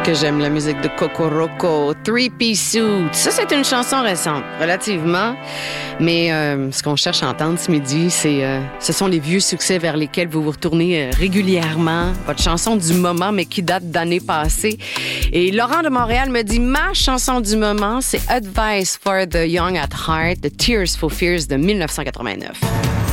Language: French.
Que j'aime la musique de Kokoroko, Three Piece Suit. Ça, c'est une chanson récente, relativement. Mais ce qu'on cherche à entendre ce midi, ce sont les vieux succès vers lesquels vous vous retournez régulièrement. Votre chanson du moment, mais qui date d'années passées. Et Laurent de Montréal me dit, ma chanson du moment, c'est Advice for the Young at Heart, The Tears for Fears de 1989.